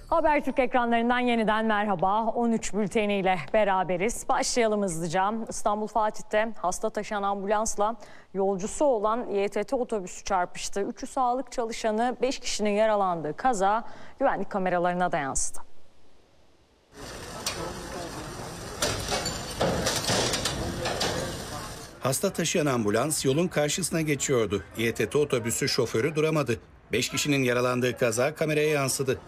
Habertürk ekranlarından yeniden merhaba. 13 bülteniyle beraberiz. Başlayalım hızlıca. İstanbul Fatih'te hasta taşıyan ambulansla yolcusu olan İETT otobüsü çarpıştı. 3'ü sağlık çalışanı, 5 kişinin yaralandığı kaza güvenlik kameralarına da yansıdı. Hasta taşıyan ambulans yolun karşısına geçiyordu. İETT otobüsü şoförü duramadı. 5 kişinin yaralandığı kaza kameraya yansıdı.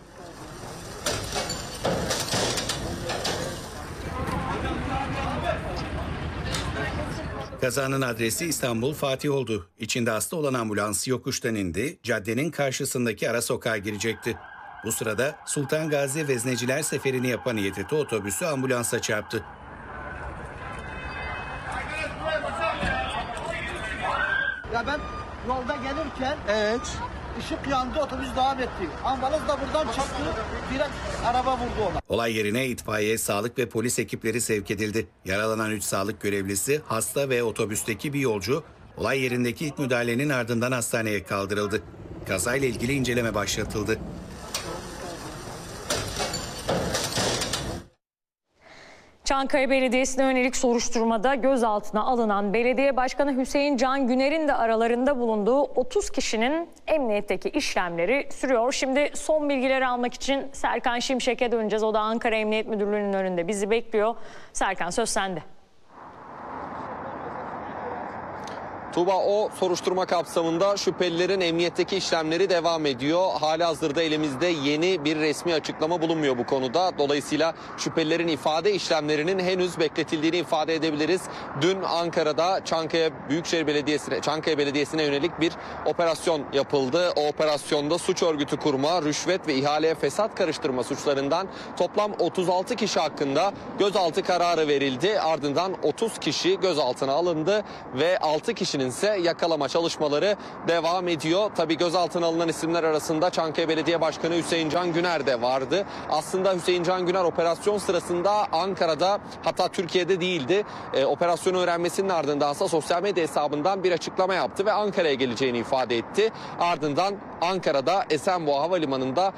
Kazanın adresi İstanbul Fatih oldu. İçinde hasta olan ambulans yokuştan indi, caddenin karşısındaki ara sokağa girecekti. Bu sırada Sultan Gazi Vezneciler seferini yapan İETT otobüsü ambulansa çarptı. Ya ben yolda gelirken ışık yandı, otobüs devam etti. Ambulans da buradan çarptı, direkt araba vurdu ona. Olay yerine itfaiye, sağlık ve polis ekipleri sevk edildi. Yaralanan 3 sağlık görevlisi, hasta ve otobüsteki bir yolcu olay yerindeki ilk müdahalenin ardından hastaneye kaldırıldı. Kazayla ilgili inceleme başlatıldı. Çankaya Belediyesi'ne yönelik soruşturmada gözaltına alınan Belediye Başkanı Hüseyin Can Güner'in de aralarında bulunduğu 30 kişinin emniyetteki işlemleri sürüyor. Şimdi son bilgileri almak için Serkan Şimşek'e döneceğiz. O da Ankara Emniyet Müdürlüğü'nün önünde bizi bekliyor. Serkan, söz sende. Tuğba, o soruşturma kapsamında şüphelilerin emniyetteki işlemleri devam ediyor. Halihazırda elimizde yeni bir resmi açıklama bulunmuyor bu konuda. Dolayısıyla şüphelilerin ifade işlemlerinin henüz bekletildiğini ifade edebiliriz. Dün Ankara'da Çankaya Belediyesi'ne yönelik bir operasyon yapıldı. O operasyonda suç örgütü kurma, rüşvet ve ihaleye fesat karıştırma suçlarından toplam 36 kişi hakkında gözaltı kararı verildi. Ardından 30 kişi gözaltına alındı ve 6 kişinin ise yakalama çalışmaları devam ediyor. Tabii gözaltına alınan isimler arasında Çankaya Belediye Başkanı Hüseyin Can Güner de vardı. Aslında Hüseyin Can Güner operasyon sırasında Ankara'da, hatta Türkiye'de değildi. Operasyonu öğrenmesinin ardındansa sosyal medya hesabından bir açıklama yaptı ve Ankara'ya geleceğini ifade etti. Ardından Ankara'da Esenboğa Havalimanı'nda